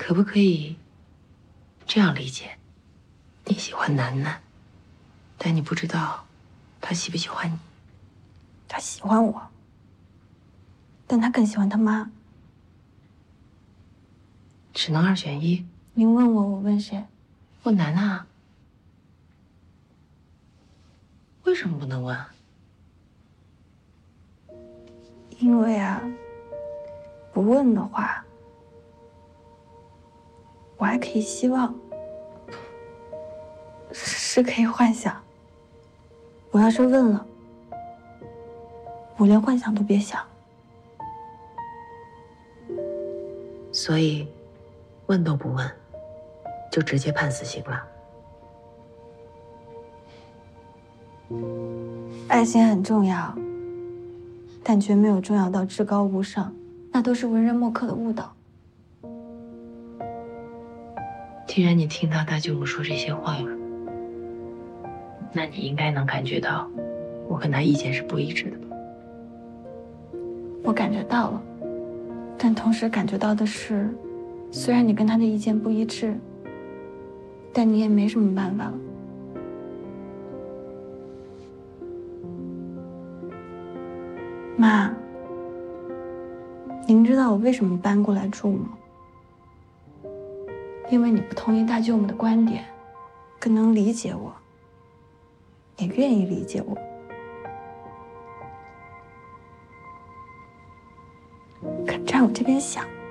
可不可以这样理解？你喜欢楠楠，但你不知道他喜不喜欢你。 他喜欢我，但他更喜欢他妈。 只能2选1。 您问我，我问谁？ 问楠楠啊。为什么不能问？ 因为啊，不问的话，我还可以希望，是可以幻想。我要是问了，我连幻想都别想。 所以，问都不问，就直接判死刑了。 爱情很重要，但绝没有重要到至高无上，那都是文人墨客的误导。 既然你听到大舅母说这些话了，那你应该能感觉到，我跟他意见是不一致的吧？ 我感觉到了，但同时感觉到的是，虽然你跟他的意见不一致，但你也没什么办法了。妈，您知道我为什么搬过来住吗？因为你不同意大舅母的观点，更能理解我，也愿意理解我。可站我这边想，